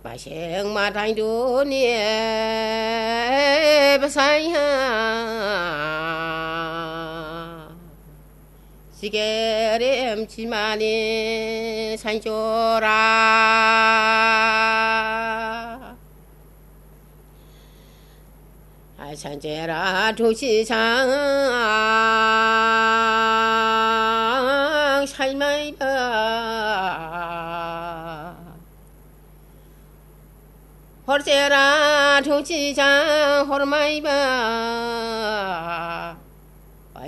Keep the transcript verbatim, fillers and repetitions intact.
Basheng ma thanh đu nia basai ha sigerem chimani sanchora ai sanchera 도시 상 살마이 허르세라 도시장 허르마이바